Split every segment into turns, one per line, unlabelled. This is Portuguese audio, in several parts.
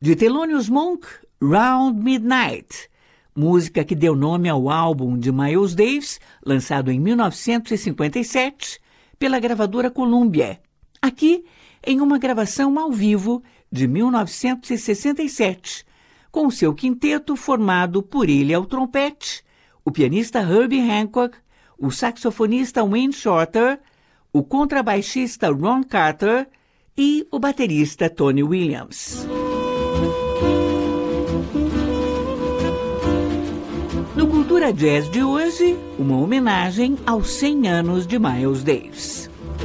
De Thelonious Monk, Round Midnight, música que deu nome ao álbum de Miles Davis, lançado em 1957 pela gravadora Columbia, aqui em uma gravação ao vivo de 1967, com seu quinteto formado por ele ao trompete, o pianista Herbie Hancock, o saxofonista Wayne Shorter, o contrabaixista Ron Carter e o baterista Tony Williams. No Cultura Jazz de hoje, uma homenagem aos 100 anos de Miles Davis.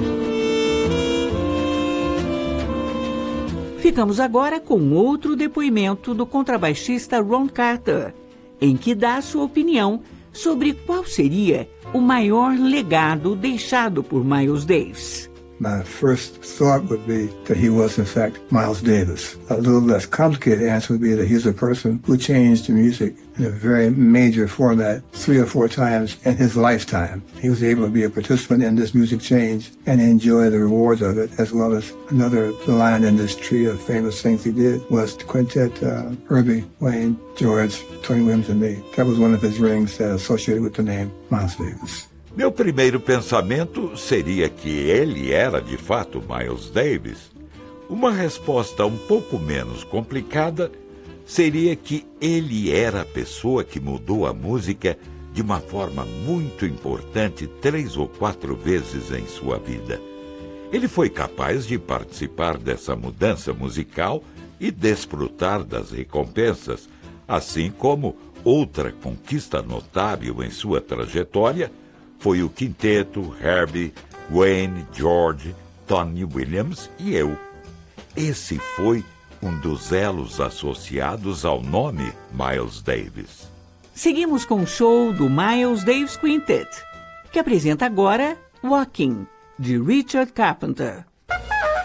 Ficamos agora com outro depoimento do contrabaixista Ron Carter, em que dá sua opinião sobre qual seria o maior legado deixado por Miles Davis.
My first thought would be that he was, in fact, Miles Davis. A little less complicated answer would be that he's a person who changed the music in a very major format 3 or 4 times in his lifetime. He was able to be a participant in this music change and enjoy the rewards of it, as well as another line in this tree of famous things he did was the quintet, Herbie, Wayne, George, Tony Williams, and me. That was one of his rings that associated with the name Miles Davis.
Meu primeiro pensamento seria que ele era, de fato, Miles Davis. Uma resposta um pouco menos complicada seria que ele era a pessoa que mudou a música de uma forma muito importante 3 ou 4 vezes em sua vida. Ele foi capaz de participar dessa mudança musical e desfrutar das recompensas, assim como outra conquista notável em sua trajetória foi o quinteto Herbie, Wayne, George, Tony Williams e eu. Esse foi um dos elos associados ao nome Miles Davis.
Seguimos com o show do Miles Davis Quintet, que apresenta agora Walking, de Richard Carpenter.